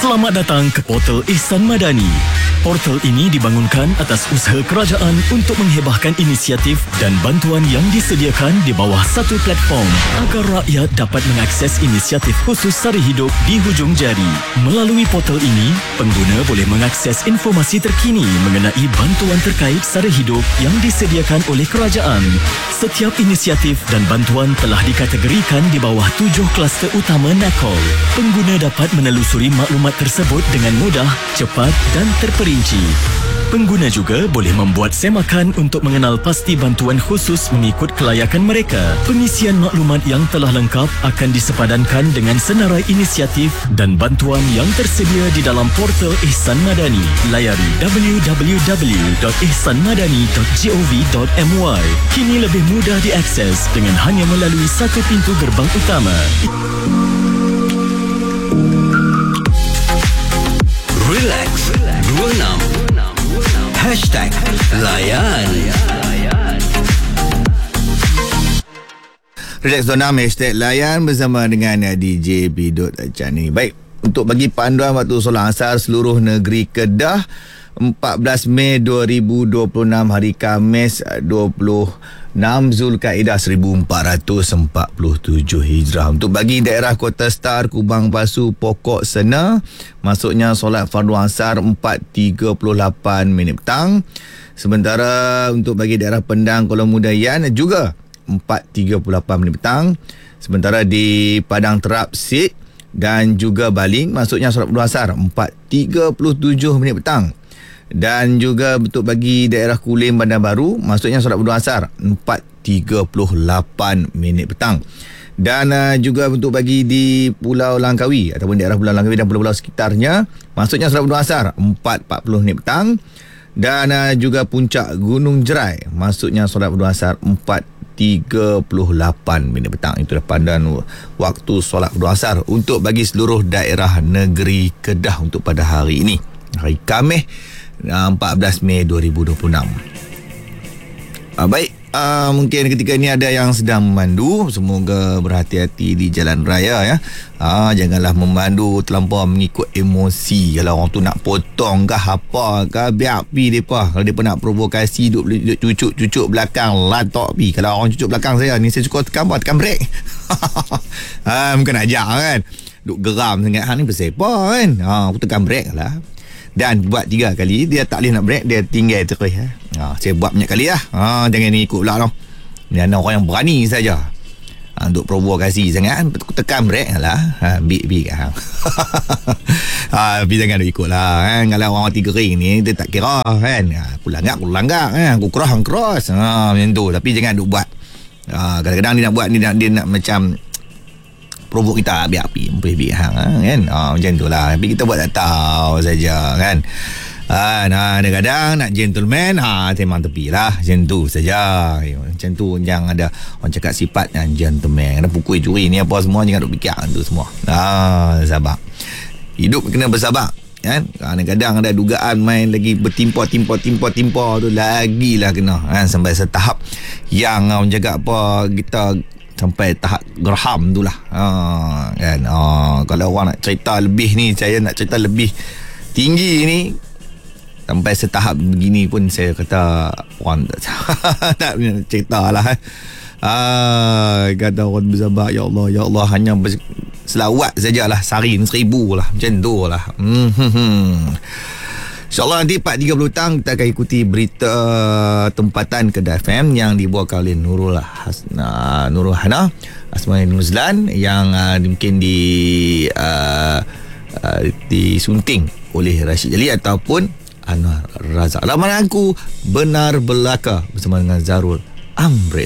Selamat datang ke Portal Ihsan Madani. Portal ini dibangunkan atas usaha kerajaan untuk menghebahkan inisiatif dan bantuan yang disediakan di bawah satu platform agar rakyat dapat mengakses inisiatif khusus sara hidup di hujung jari. Melalui portal ini, pengguna boleh mengakses informasi terkini mengenai bantuan terkait sara hidup yang disediakan oleh kerajaan. Setiap inisiatif dan bantuan telah dikategorikan di bawah 7 kluster utama NACOL. Pengguna dapat menelusuri maklumat tersebut dengan mudah, cepat dan terperinci. Pengguna juga boleh membuat semakan untuk mengenal pasti bantuan khusus mengikut kelayakan mereka. Pengisian maklumat yang telah lengkap akan disepadankan dengan senarai inisiatif dan bantuan yang tersedia di dalam portal Ihsan Madani. Layari www.ihsanmadani.gov.my. Kini lebih mudah diakses dengan hanya melalui satu pintu gerbang utama. Relax 26 #Layan. Relax 26 #Layan bersama dengan DJ Bidut Chani. Baik, untuk bagi panduan waktu solat asar seluruh negeri Kedah 14 Mei 2026 hari Khamis 26 Zulkaidah 1447 Hijrah. Untuk bagi daerah Kota Star, Kubang Pasu, Pokok Sena, masuknya solat fardu asar 4.38 minit petang. Sementara untuk bagi daerah Pendang, Kuala Mudayan juga 4.38 minit petang. Sementara di Padang Terap, Sid dan juga Baling, masuknya solat fardu asar 4.37 minit petang. Dan juga untuk bagi daerah Kulim, Bandar Baru, masuknya solat fardu asar 4.38 minit petang. Dan juga untuk bagi di Pulau Langkawi ataupun daerah Pulau Langkawi dan pulau-pulau sekitarnya, masuknya solat fardu asar 4.40 minit petang. Dan juga Puncak Gunung Jerai, masuknya solat fardu asar 4.38 minit petang. Itulah panduan waktu solat fardu asar untuk bagi seluruh daerah negeri Kedah untuk pada hari ini, hari Khamis 14 Mei 2026. Baik, mungkin ketika ini ada yang sedang memandu, semoga berhati-hati di jalan raya ya. Janganlah memandu terlampau mengikut emosi. Kalau orang tu nak potong ke apa ke, biar pi depa. Kalau depa nak provokasi, duk cucuk belakang, latok pi. Kalau orang cucuk belakang saya ni, saya suka tekan brek. Bukan ajak kan. Duk geram sangat, ni pasal apa kan. Aku tekan brek lah. Dan buat 3 kali, dia tak boleh nak break, dia tinggal terus. Saya buat banyak kali lah. Jangan ni ikut pula tau. Ni ada orang yang berani saja untuk provokasi sangat, tekan break lah. Bik kan. Tapi jangan ikut lah kan. Kalau orang mati kering ni, dia tak kira kan. Aku langgar kan. Aku cross macam tu. Tapi jangan duk buat. Kadang-kadang dia nak buat, dia nak macam provok kita, biar api lebih hang kan. Macam tu lah. Tapi kita buat tak tahu saja kan. Kadang-kadang nak gentleman, memang tepi lah. Macam tu saja. Macam tu yang ada orang cakap sifat yang gentleman. Ada pukul curi ni apa semua, jangan duk fikir tu semua. Sabar. Hidup kena bersabar kan. Kadang-kadang ada dugaan main lagi bertimpa tu, lagilah kena kan. Sampai setahap yang orang cakap apa, kita sampai tahap gerham tu lah kan. Kalau orang nak cerita lebih ni, saya nak cerita lebih tinggi ni, sampai setahap begini pun saya kata orang tak cerita lah kata orang bersabar. Ya Allah hanya selawat sajalah sehari 1,000 lah, macam tu lah. InsyaAllah nanti 4.30 petang kita akan ikuti berita tempatan Kedah FM yang dibawakan oleh Nurul Hana Asmani Nuzlan, yang mungkin disunting oleh Rashid Jali ataupun Anwar Razak. Lamaran aku benar belaka bersama dengan Zarul Amril.